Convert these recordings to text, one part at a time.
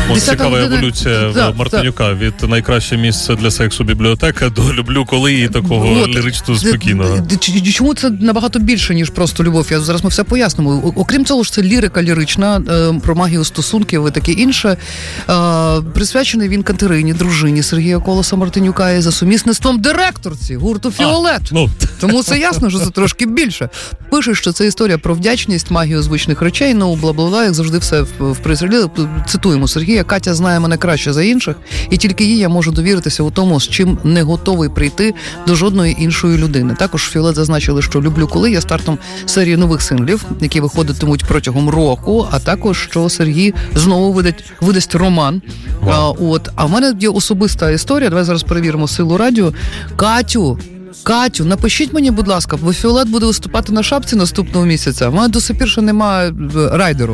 Цікава еволюція Мартинюка від найкраще місце для сексу бібліотека до люблю коли і такого лірично спокійного. Чому це набагато більше, ніж просто любов? Зараз ми все пояснимо. Окрім цього ж це лірика лірична, про магію стосунків і таке інше. Присвячений він Катерині, дружині Сергія Колоса Мартинюка і за сумісництвом директорці гурту «Фіолет». Тому це ясно, що це трошки більше. Пише, що це історія про вдячність, магію звичних речей, бла-бла-бла, як завжди все в прес-релізі. Цитуємо Сергія: «Катя знає мене краще за інших, і тільки їй я можу довіритися у тому, з чим не готовий прийти до жодної іншої людини». Також «Фіолет» зазначили, що «Люблю коли» є стартом серії нових синглів, які виходитимуть протягом року, а також, що Сергій знову видасть роман. А в мене є особиста історія, давай зараз перевіримо силу радіо. Катю, напишіть мені, будь ласка, бо «Фіолет» буде виступати на шапці наступного місяця. В мене до сих пір ще немає райдеру.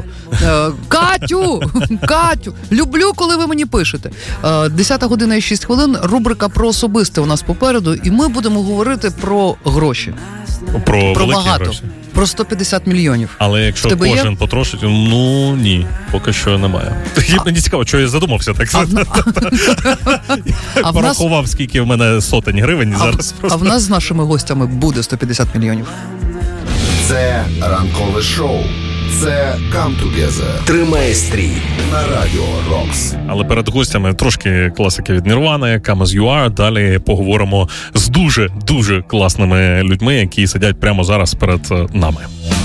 Катю, люблю, коли ви мені пишете. 10 година і 6 хвилин, рубрика про особисте у нас попереду, і ми будемо говорити про гроші. Про великі багато. Гроші. Про 150 мільйонів. Але якщо кожен потрошить, ні, поки що немає. Мені цікаво, що я задумався так. Порахував, скільки в мене сотень гривень зараз. А в нас з нашими гостями буде 150 мільйонів. Це ранкове шоу. Це Come Together. Тримай стрій на Радіо Рокс. Але перед гостями трошки класики від Нірвани, Come As You Are. Далі поговоримо з дуже класними людьми, які сидять прямо зараз перед нами.